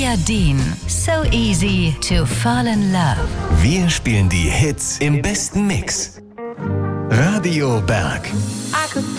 Julia Dean, So Easy to Fall in Love. Wir spielen die Hits im besten Mix. Radio Berg.